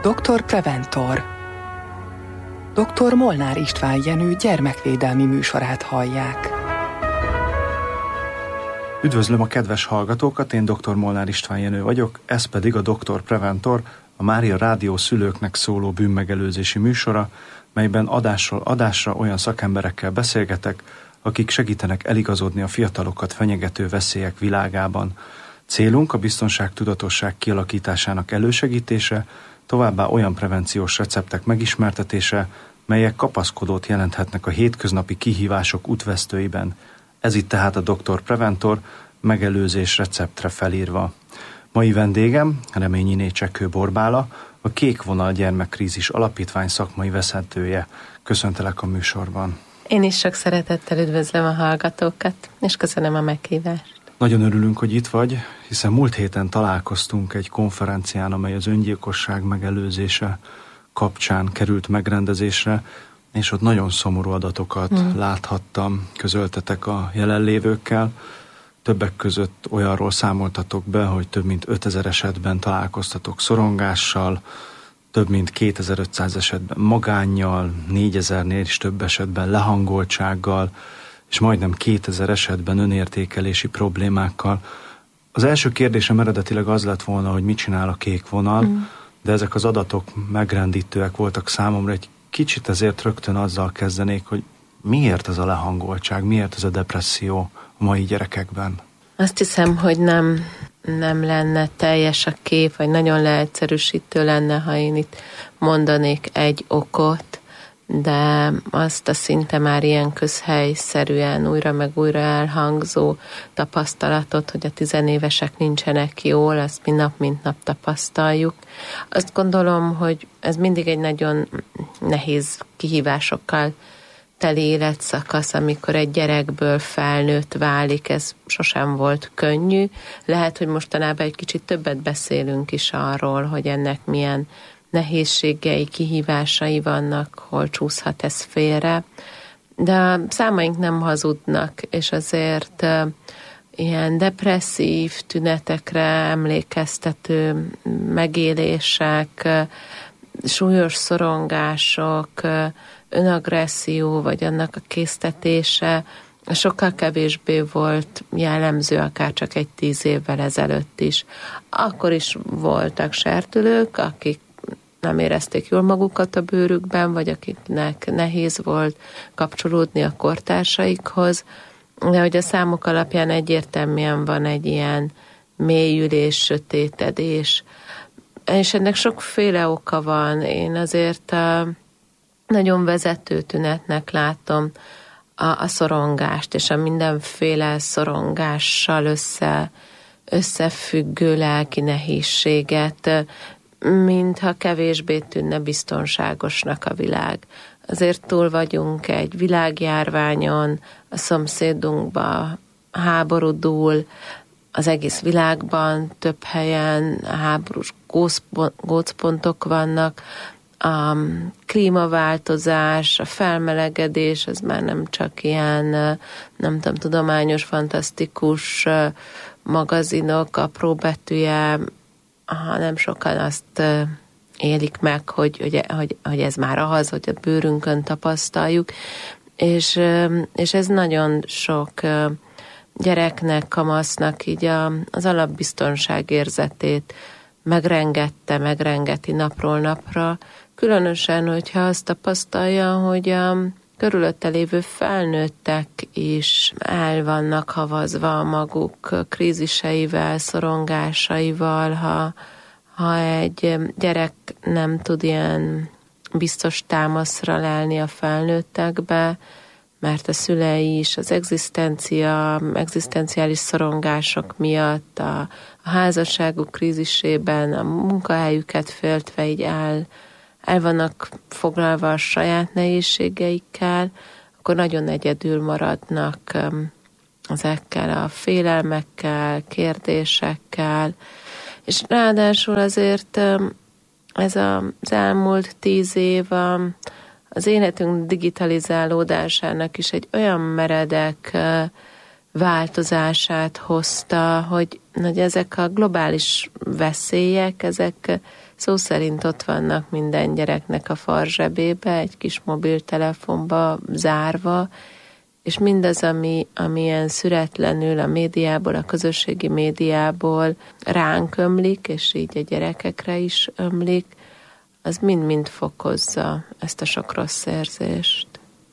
Dr. Preventor. Dr. Molnár István Jenő gyermekvédelmi műsorát hallják. Üdvözlöm a kedves hallgatókat, én dr. Molnár István Jenő vagyok, ez pedig a Dr. Preventor, a Mária Rádió szülőknek szóló bűnmegelőzési műsora, melyben adásról adásra olyan szakemberekkel beszélgetek, akik segítenek eligazodni a fiatalokat fenyegető veszélyek világában. Célunk a biztonságtudatosság kialakításának elősegítése, továbbá olyan prevenciós receptek megismertetése, melyek kapaszkodót jelenthetnek a hétköznapi kihívások útvesztőiben. Ez itt tehát a Dr. Preventor, megelőzés receptre felírva. Mai vendégem Reményiné Csekő Borbála, a Kék Vonal Gyermekkrízis Alapítvány szakmai vezetője. Köszöntelek a műsorban. Én is sok szeretettel üdvözlöm a hallgatókat, és köszönöm a meghívást. Nagyon örülünk, hogy itt vagy, hiszen múlt héten találkoztunk egy konferencián, amely az öngyilkosság megelőzése kapcsán került megrendezésre, és ott nagyon szomorú adatokat láthattam, közöltetek a jelenlévőkkel. Többek között olyanról számoltatok be, hogy több mint 5000 esetben találkoztatok szorongással, több mint 2500 esetben magánnyal, 4000-nél is több esetben lehangoltsággal, és majdnem 2000 esetben önértékelési problémákkal. Az első kérdésem eredetileg az lett volna, hogy mit csinál a Kék Vonal, de ezek az adatok megrendítőek voltak számomra. Egy kicsit ezért rögtön azzal kezdenék, hogy miért ez a lehangoltság, miért ez a depresszió a mai gyerekekben? Azt hiszem, hogy nem lenne teljes a kép, vagy nagyon leegyszerűsítő lenne, ha én itt mondanék egy okot, de azt a szinte már ilyen közhelyszerűen újra meg újra elhangzó tapasztalatot, hogy a tizenévesek nincsenek jól, azt mi nap mint nap tapasztaljuk. Azt gondolom, hogy ez mindig egy nagyon nehéz kihívásokkal teli életszakasz, amikor egy gyerekből felnőtt válik, ez sosem volt könnyű. Lehet, hogy mostanában egy kicsit többet beszélünk is arról, hogy ennek milyen nehézségei, kihívásai vannak, hol csúszhat ez félre, de a számaink nem hazudnak, és azért ilyen depresszív tünetekre emlékeztető megélések, súlyos szorongások, önagresszió, vagy annak a késztetése sokkal kevésbé volt jellemző, akár csak egy 10 évvel ezelőtt is. Akkor is voltak serdülők, akik nem érezték jól magukat a bőrükben, vagy akiknek nehéz volt kapcsolódni a kortársaikhoz, de hogy a számok alapján egyértelműen van egy ilyen mélyülés, sötétedés, és ennek sokféle oka van. Én azért nagyon vezető tünetnek látom a szorongást, és a mindenféle szorongással összefüggő lelki nehézséget, mintha kevésbé tűnne biztonságosnak a világ. Azért túl vagyunk egy világjárványon, a szomszédunkban háború dúl, az egész világban több helyen háborús gócpontok vannak, a klímaváltozás, a felmelegedés, ez már nem csak ilyen, nem tudom, tudományos, fantasztikus magazinok apró betűje, hanem sokan azt élik meg, hogy ez már az, hogy a bőrünkön tapasztaljuk, és ez nagyon sok gyereknek, kamasznak így az alapbiztonság érzetét megrengeti napról napra, különösen, hogyha azt tapasztalja, hogy a körülötte lévő felnőttek is el vannak havazva a maguk kríziseivel, szorongásaival, ha egy gyerek nem tud ilyen biztos támaszra lelni a felnőttekbe, mert a szülei is az egzisztenciális szorongások miatt, a házasságuk krízisében, a munkahelyüket féltve így el vannak foglalva a saját nehézségeikkel, akkor nagyon egyedül maradnak ezekkel a félelmekkel, kérdésekkel, és ráadásul azért ez az elmúlt 10 év az életünk digitalizálódásának is egy olyan meredek változását hozta, hogy ezek a globális veszélyek, ezek szó szerint ott vannak minden gyereknek a farzsebébe, egy kis mobiltelefonba zárva, és mindaz, ami ilyen szüretlenül a médiából, a közösségi médiából ránk ömlik, és így a gyerekekre is ömlik, az mind-mind fokozza ezt a sok rossz érzést.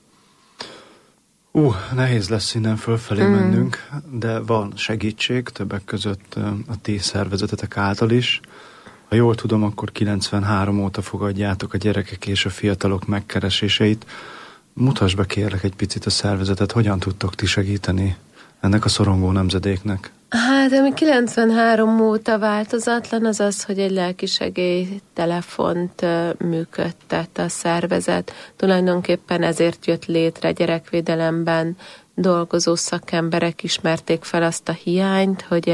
Nehéz lesz innen fölfelé mennünk, de van segítség, többek között a ti szervezetetek által is. Ha jól tudom, akkor 93 óta fogadjátok a gyerekek és a fiatalok megkereséseit. Mutasd be kérlek egy picit a szervezetet, hogyan tudtok ti segíteni ennek a szorongó nemzedéknek? Hát, ami 93 óta változatlan, az az, hogy egy lelkisegély telefont működtet a szervezet. Tulajdonképpen ezért jött létre gyerekvédelemben dolgozó szakemberek ismerték fel azt a hiányt, hogy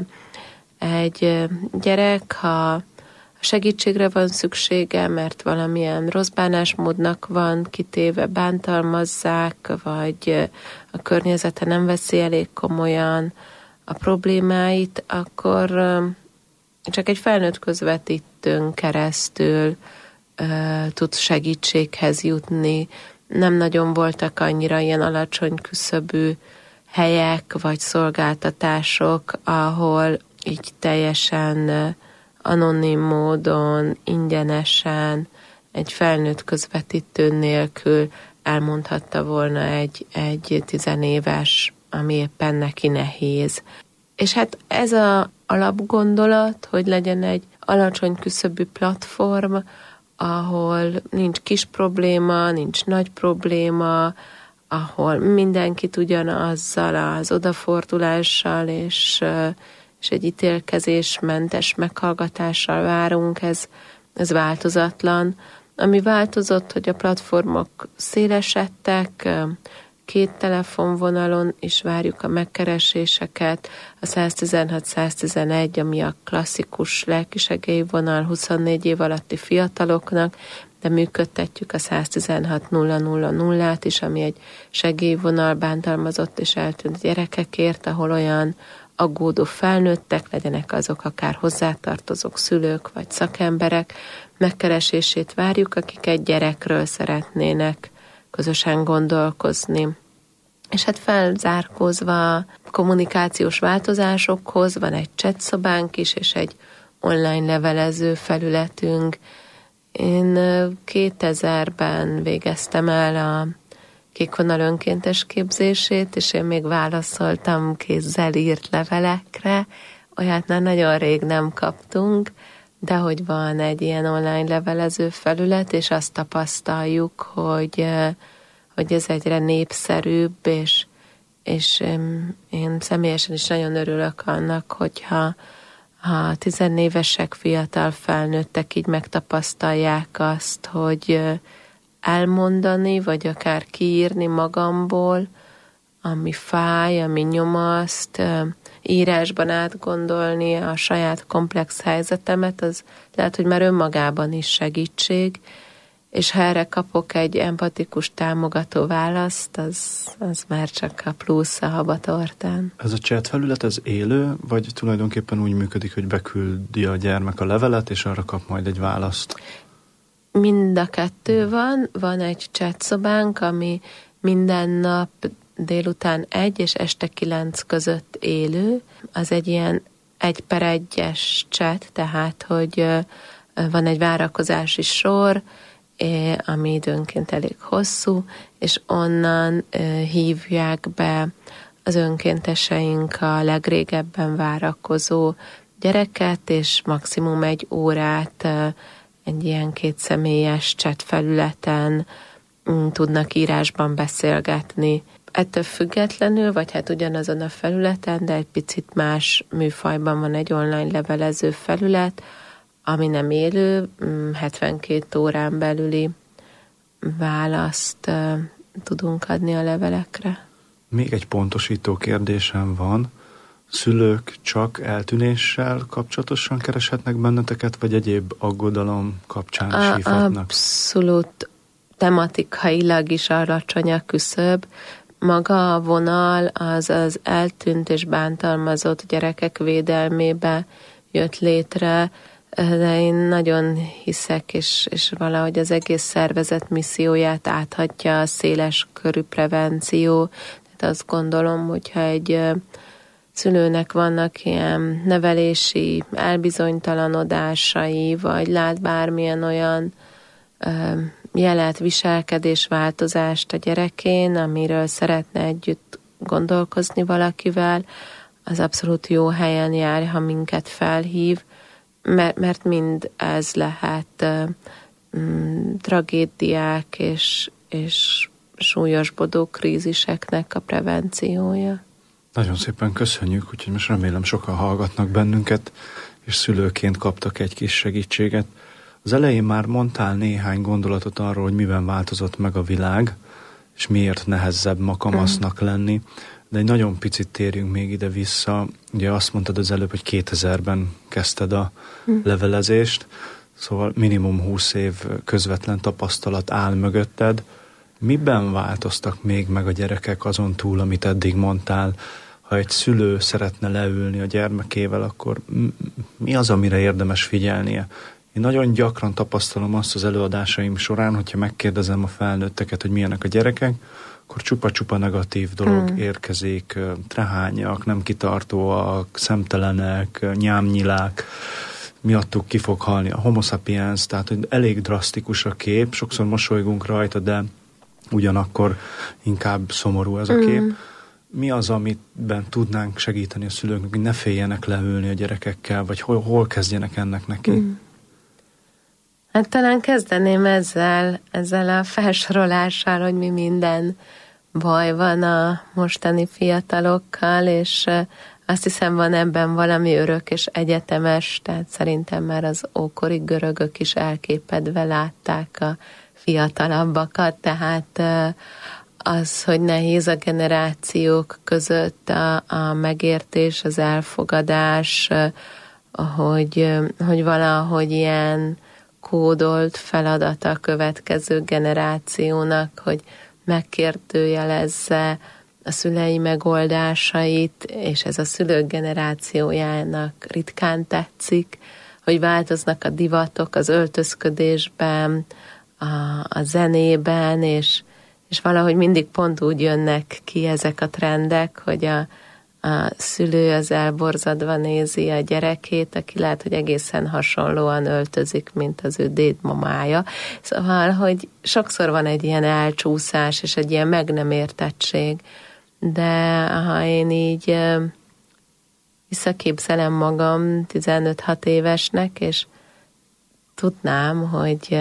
egy gyerek, ha segítségre van szüksége, mert valamilyen rossz bánásmódnak van kitéve, bántalmazzák, vagy a környezete nem veszi elég komolyan a problémáit, akkor csak egy felnőtt közvetítőn keresztül tud segítséghez jutni. Nem nagyon voltak annyira ilyen alacsony küszöbű helyek vagy szolgáltatások, ahol így teljesen anonim módon, ingyenesen, egy felnőtt közvetítő nélkül elmondhatta volna egy 10 éves, ami éppen neki nehéz. És hát ez az alapgondolat, hogy legyen egy alacsony küszöbű platform, ahol nincs kis probléma, nincs nagy probléma, ahol mindenkit ugyanazzal az odafordulással és egy ítélkezésmentes meghallgatással várunk, ez változatlan. Ami változott, hogy a platformok szélesedtek, 2 telefonvonalon is várjuk a megkereséseket, a 116-111, ami a klasszikus lelkisegélyvonal 24 év alatti fiataloknak, de működtetjük a 116-000-át is, ami egy segélyvonal bántalmazott és eltűnt gyerekekért, ahol olyan aggódó felnőttek, legyenek azok akár hozzátartozók, szülők vagy szakemberek, megkeresését várjuk, akik egy gyerekről szeretnének közösen gondolkozni. És hát felzárkózva a kommunikációs változásokhoz van egy chatszobánk is, és egy online levelező felületünk. Én 2000-ben végeztem el a Kékvonal önkéntes képzését, és én még válaszoltam kézzel írt levelekre, olyat már nagyon rég nem kaptunk, de hogy van egy ilyen online levelező felület, és azt tapasztaljuk, hogy ez egyre népszerűbb, és én személyesen is nagyon örülök annak, hogyha tizenévesek, fiatal felnőttek így megtapasztalják azt, hogy elmondani, vagy akár kiírni magamból, ami fáj, ami nyomaszt, írásban átgondolni a saját komplex helyzetemet, az lehet, hogy már önmagában is segítség, és ha erre kapok egy empatikus, támogató választ, az már csak a plusz a habatortán. Ez a chat felület, ez élő, vagy tulajdonképpen úgy működik, hogy beküldi a gyermek a levelet, és arra kap majd egy választ? Mind a kettő van egy chatszobánk, ami minden nap délután 1 és este 9 között élő. Az egy ilyen 1/1-es chat, tehát hogy van egy várakozási sor, ami időnként elég hosszú, és onnan hívják be az önkénteseink a legrégebben várakozó gyereket, és maximum 1 órát egy ilyen 2 személyes chat felületen tudnak írásban beszélgetni. Ettől függetlenül, vagy hát ugyanazon a felületen, de egy picit más műfajban van egy online levelező felület, ami nem élő, 72 órán belüli választ tudunk adni a levelekre. Még egy pontosító kérdésem van. Szülők csak eltűnéssel kapcsolatosan kereshetnek benneteket, vagy egyéb aggodalom kapcsán is hívhatnak? Abszolút tematikailag is alacsony a küszöb. maga a vonal az eltűnt és bántalmazott gyerekek védelmébe jött létre, de én nagyon hiszek, és valahogy az egész szervezet misszióját áthatja a széles körű prevenció. Tehát azt gondolom, hogyha egy szülőnek vannak ilyen nevelési elbizonytalanodásai, vagy lát bármilyen olyan jelet, viselkedésváltozást a gyerekén, amiről szeretne együtt gondolkozni valakivel, az abszolút jó helyen jár, ha minket felhív, mert mind ez lehet tragédiák és súlyosbodó kríziseknek a prevenciója. Nagyon szépen köszönjük, úgyhogy most remélem sokan hallgatnak bennünket, és szülőként kaptak egy kis segítséget. Az elején már mondtál néhány gondolatot arról, hogy miben változott meg a világ, és miért nehezebb ma kamasznak lenni, de egy nagyon picit térjünk még ide vissza. Ugye azt mondtad az előbb, hogy 2000-ben kezdted a levelezést, szóval minimum 20 év közvetlen tapasztalat áll mögötted. Miben változtak még meg a gyerekek azon túl, amit eddig mondtál? Ha egy szülő szeretne leülni a gyermekével, akkor mi az, amire érdemes figyelnie? Én nagyon gyakran tapasztalom azt az előadásaim során, hogyha megkérdezem a felnőtteket, hogy milyenek a gyerekek, akkor csupa-csupa negatív dolog érkezik, trehányak, nem kitartóak, szemtelenek, nyámnyilák, miattuk ki fog halni a homo sapiens, tehát hogy elég drasztikus a kép, sokszor mosolygunk rajta, de ugyanakkor inkább szomorú ez a kép. Mi az, amiben tudnánk segíteni a szülőknek, hogy ne féljenek leülni a gyerekekkel, vagy hol kezdjenek ennek neki? Hát talán kezdeném ezzel a felsorolással, hogy mi minden baj van a mostani fiatalokkal, és azt hiszem van ebben valami örök és egyetemes, tehát szerintem már az ókori görögök is elképedve látták a fiatalabbakat, tehát az, hogy nehéz a generációk között a megértés, az elfogadás, hogy valahogy ilyen kódolt feladata a következő generációnak, hogy megkérdőjelezze a szülei megoldásait, és ez a szülők generációjának ritkán tetszik, hogy változnak a divatok az öltözködésben, a zenében, és valahogy mindig pont úgy jönnek ki ezek a trendek, hogy a szülő az elborzadva nézi a gyerekét, aki lehet, hogy egészen hasonlóan öltözik, mint az ő dédmamája. Szóval, hogy sokszor van egy ilyen elcsúszás, és egy ilyen meg nem értettség. De ha én így visszaképzelem magam 15-6 évesnek, és tudnám, hogy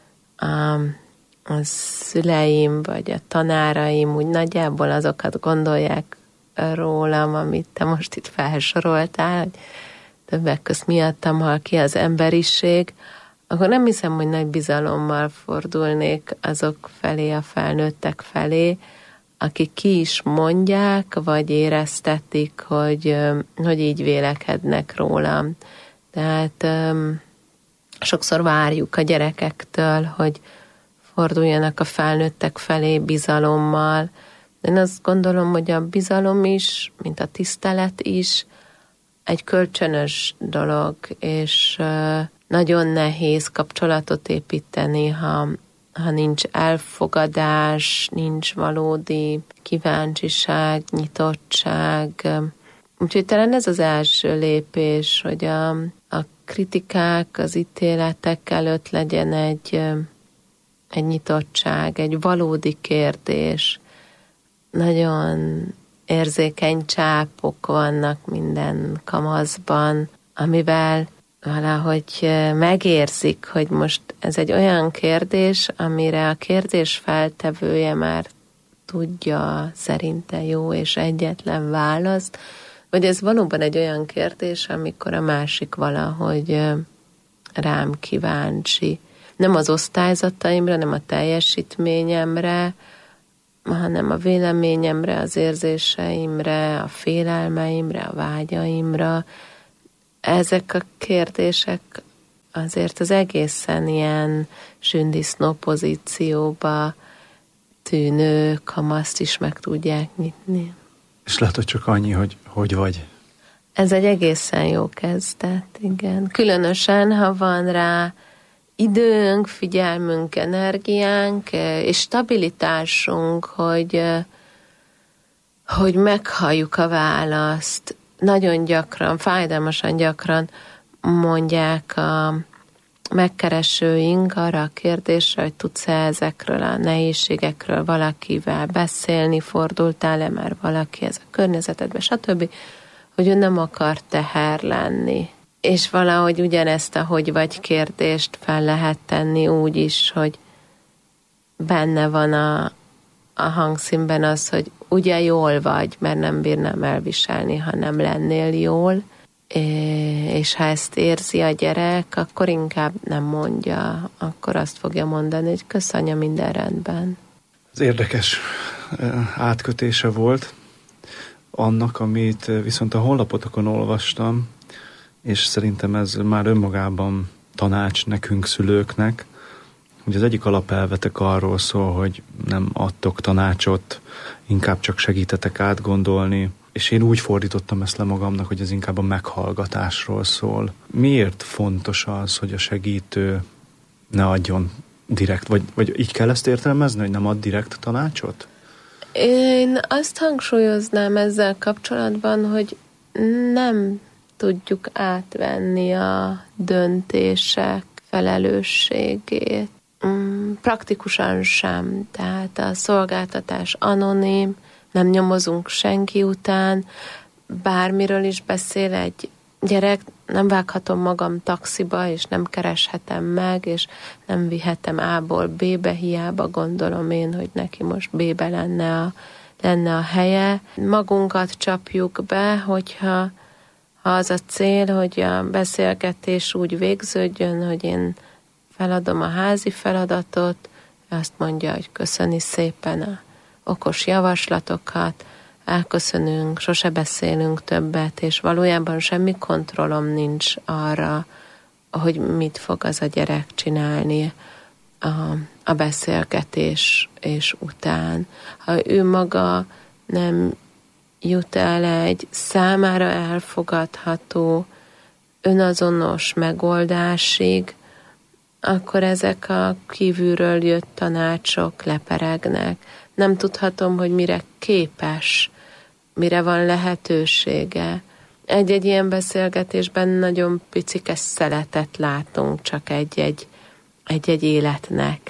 a szüleim, vagy a tanáraim úgy nagyjából azokat gondolják rólam, amit te most itt felsoroltál, hogy többek közt miattam hal ki az emberiség, akkor nem hiszem, hogy nagy bizalommal fordulnék azok felé, a felnőttek felé, akik ki is mondják, vagy éreztetik, hogy így vélekednek rólam. Tehát sokszor várjuk a gyerekektől, hogy forduljanak a felnőttek felé bizalommal. Én azt gondolom, hogy a bizalom is, mint a tisztelet is egy kölcsönös dolog, és nagyon nehéz kapcsolatot építeni, ha nincs elfogadás, nincs valódi kíváncsiság, nyitottság. Úgyhogy talán ez az első lépés, hogy a kritikák, az ítéletek előtt legyen egy nyitottság, egy valódi kérdés. Nagyon érzékeny csápok vannak minden kamaszban, amivel valahogy megérzik, hogy most ez egy olyan kérdés, amire a kérdés feltevője már tudja szerinte jó és egyetlen választ, vagy ez valóban egy olyan kérdés, amikor a másik valahogy rám kíváncsi. Nem az osztályzataimra, nem a teljesítményemre, hanem a véleményemre, az érzéseimre, a félelmeimre, a vágyaimra. Ezek a kérdések azért az egészen ilyen sündisznó pozícióba tűnő kamaszt is meg tudják nyitni. És lehet, hogy csak annyi, hogy vagy. Ez egy egészen jó kezdet, igen. Különösen, ha van rá időnk, figyelmünk, energiánk, és stabilitásunk, hogy meghalljuk a választ. Nagyon gyakran, fájdalmasan gyakran mondják a megkeresőink arra a kérdésre, hogy tudsz-e ezekről a nehézségekről valakivel beszélni, fordultál-e már valakihez a környezetedbe, stb., hogy ő nem akar teher lenni. És valahogy ugyanezt a hogy vagy kérdést fel lehet tenni úgy is, hogy benne van a hangszínben az, hogy ugye jól vagy, mert nem bírnám elviselni, ha nem lennél jól, és ha ezt érzi a gyerek, akkor inkább nem mondja, akkor azt fogja mondani, hogy kösz anya, minden rendben. Ez érdekes átkötése volt annak, amit viszont a honlapotokon olvastam, és szerintem ez már önmagában tanács nekünk szülőknek, hogy az egyik alapelvetek arról szól, hogy nem adtok tanácsot, inkább csak segítetek átgondolni, és én úgy fordítottam ezt le magamnak, hogy ez inkább a meghallgatásról szól. Miért fontos az, hogy a segítő ne adjon direkt, vagy így kell ezt értelmezni, hogy nem ad direkt tanácsot? Én azt hangsúlyoznám ezzel kapcsolatban, hogy nem tudjuk átvenni a döntések felelősségét. Praktikusan sem. Tehát a szolgáltatás anonim, nem nyomozunk senki után, bármiről is beszél egy gyerek, nem vághatom magam taxiba, és nem kereshetem meg, és nem vihetem A-ból B-be, hiába gondolom én, hogy neki most B-be lenne a helye. Magunkat csapjuk be, hogyha az a cél, hogy a beszélgetés úgy végződjön, hogy én feladom a házi feladatot, azt mondja, hogy köszöni szépen a okos javaslatokat, elköszönünk, sose beszélünk többet, és valójában semmi kontrollom nincs arra, hogy mit fog az a gyerek csinálni a beszélgetés és után. Ha ő maga nem jut el egy számára elfogadható, önazonos megoldásig, akkor ezek a kívülről jött tanácsok leperegnek. Nem tudhatom, hogy mire képes, mire van lehetősége. Egy-egy ilyen beszélgetésben nagyon picikes szeletet látunk csak egy-egy életnek,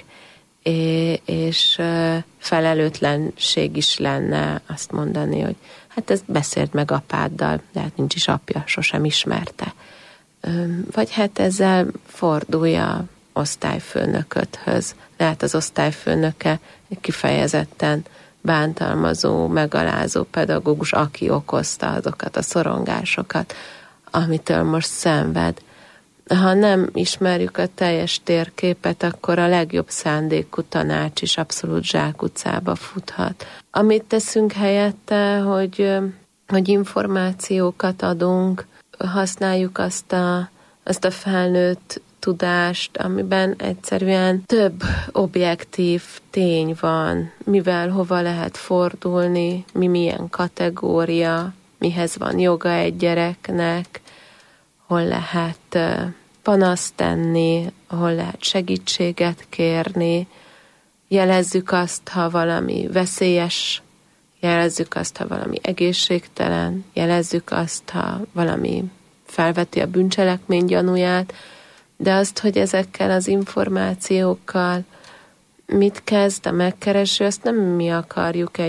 és felelőtlenség is lenne azt mondani, hogy hát ezt beszéld meg apáddal, de hát nincs is apja, sosem ismerte. Vagy hát ezzel fordulja osztályfőnököthöz. Lehet az osztályfőnöke kifejezetten bántalmazó, megalázó pedagógus, aki okozta azokat a szorongásokat, amitől most szenved. Ha nem ismerjük a teljes térképet, akkor a legjobb szándékú tanács is abszolút zsákutcába futhat. Amit teszünk helyette, hogy információkat adunk, használjuk azt a felnőtt tudást, amiben egyszerűen több objektív tény van, mivel hova lehet fordulni, milyen kategória, mihez van joga egy gyereknek, hol lehet panaszt tenni, hol lehet segítséget kérni, jelezzük azt, ha valami veszélyes, jelezzük azt, ha valami egészségtelen, jelezzük azt, ha valami felveti a bűncselekmény gyanúját, de azt, hogy ezekkel az információkkal mit kezd a megkereső, azt nem mi akarjuk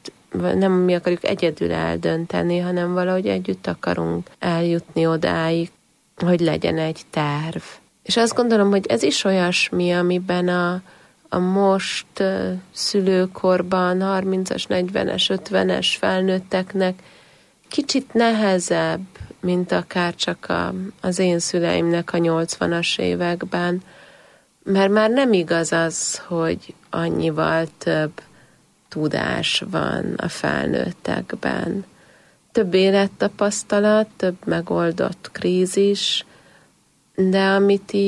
egyedül eldönteni, hanem valahogy együtt akarunk eljutni odáig, hogy legyen egy terv. És azt gondolom, hogy ez is olyasmi, amiben a most szülőkorban 30-as, 40-es, 50-es felnőtteknek kicsit nehezebb, mint akár csak az én szüleimnek a 80-as években, mert már nem igaz az, hogy annyival több tudás van a felnőttekben. Több élettapasztalat, több megoldott krízis, de amit így